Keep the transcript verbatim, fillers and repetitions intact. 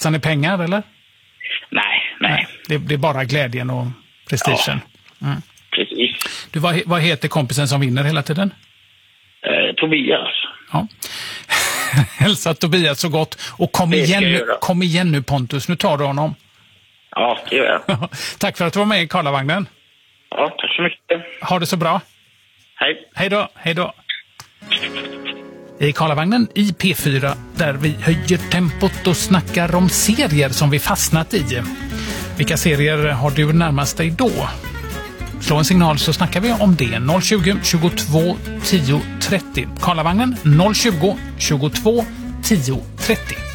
satsar ni pengar, eller? Nej, nej. nej det, det är bara glädjen och prestigen. Ja, mm. precis. Du, vad, vad heter kompisen som vinner hela tiden? Eh, Tobias. Ja. Hälsa Tobias så gott. Och kom igen, nu, kom igen nu Pontus, nu tar du honom. Ja, det gör jag. Tack för att du var med i Karlavagnen. Ja, tack så mycket. Ha det så bra. Hej. Hej då, hej då. I Karlavagnen i P fyra där vi höjer tempot och snackar om serier som vi fastnat i. Vilka serier har du närmast dig då? Slå en signal så snackar vi om det. noll tjugo, tjugotvå, tio, trettio. Karlavagnen noll tjugo, tjugotvå, tio, trettio.